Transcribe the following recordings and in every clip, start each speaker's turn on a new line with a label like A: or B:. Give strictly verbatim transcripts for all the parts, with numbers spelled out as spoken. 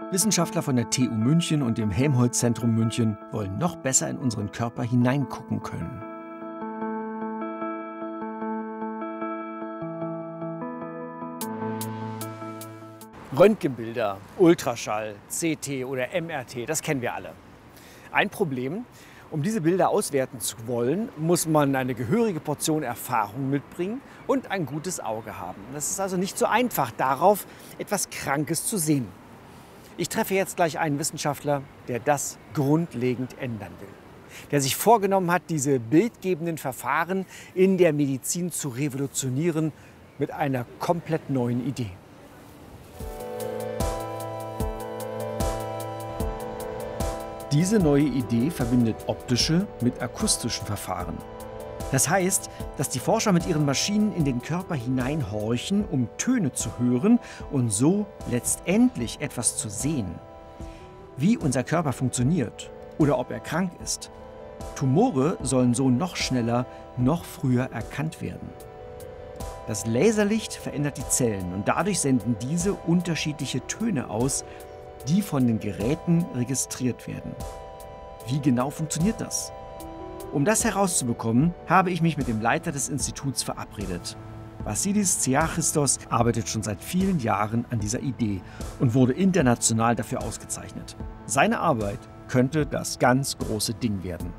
A: Wissenschaftler von der T U München und dem Helmholtz-Zentrum München wollen noch besser in unseren Körper hineingucken können. Röntgenbilder, Ultraschall, C T oder M R T, das kennen wir alle. Ein Problem: Um diese Bilder auswerten zu wollen, muss man eine gehörige Portion Erfahrung mitbringen und ein gutes Auge haben. Das ist also nicht so einfach, darauf etwas Krankes zu sehen. Ich treffe jetzt gleich einen Wissenschaftler, der das grundlegend ändern will. Der sich vorgenommen hat, diese bildgebenden Verfahren in der Medizin zu revolutionieren mit einer komplett neuen Idee. Diese neue Idee verbindet optische mit akustischen Verfahren. Das heißt, dass die Forscher mit ihren Maschinen in den Körper hineinhorchen, um Töne zu hören und so letztendlich etwas zu sehen. Wie unser Körper funktioniert oder ob er krank ist. Tumore sollen so noch schneller, noch früher erkannt werden. Das Laserlicht verändert die Zellen und dadurch senden diese unterschiedliche Töne aus, die von den Geräten registriert werden. Wie genau funktioniert das? Um das herauszubekommen, habe ich mich mit dem Leiter des Instituts verabredet. Vassilis Tsiachristos arbeitet schon seit vielen Jahren an dieser Idee und wurde international dafür ausgezeichnet. Seine Arbeit könnte das ganz große Ding werden.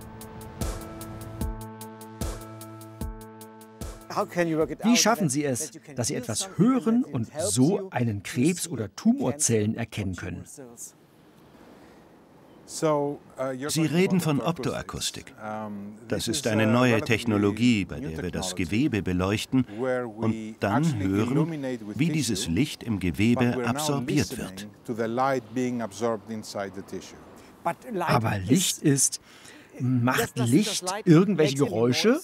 A: Wie schaffen Sie es, dass Sie etwas hören und so einen Krebs oder Tumorzellen erkennen können?
B: Sie reden von Optoakustik. Das ist eine neue Technologie, bei der wir das Gewebe beleuchten und dann hören, wie dieses Licht im Gewebe absorbiert wird.
A: Aber Licht ist... Macht Licht irgendwelche Geräusche?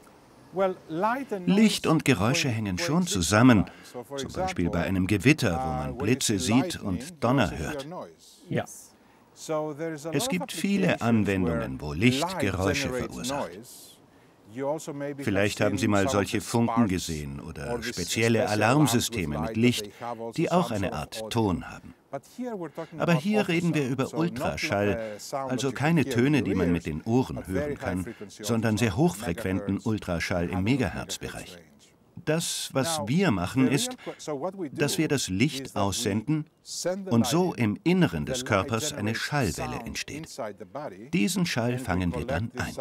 B: Licht und Geräusche hängen schon zusammen, zum Beispiel bei einem Gewitter, wo man Blitze sieht und Donner hört.
A: Ja.
B: Es gibt viele Anwendungen, wo Licht Geräusche verursacht. Vielleicht haben Sie mal solche Funken gesehen oder spezielle Alarmsysteme mit Licht, die auch eine Art Ton haben. Aber hier reden wir über Ultraschall, also keine Töne, die man mit den Ohren hören kann, sondern sehr hochfrequenten Ultraschall im Megahertzbereich. Das, was wir machen, ist, dass wir das Licht aussenden und so im Inneren des Körpers eine Schallwelle entsteht. Diesen Schall fangen wir dann ein.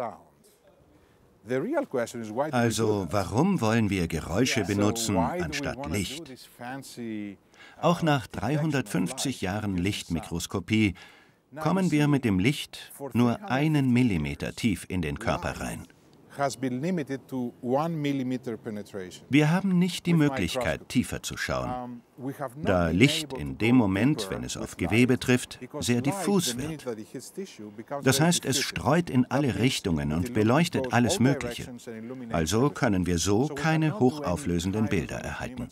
B: Also, warum wollen wir Geräusche benutzen anstatt Licht? Auch nach dreihundertfünfzig Jahren Lichtmikroskopie kommen wir mit dem Licht nur einen Millimeter tief in den Körper rein. Wir haben nicht die Möglichkeit, tiefer zu schauen, da Licht in dem Moment, wenn es auf Gewebe trifft, sehr diffus wird. Das heißt, es streut in alle Richtungen und beleuchtet alles Mögliche. Also können wir so keine hochauflösenden Bilder erhalten.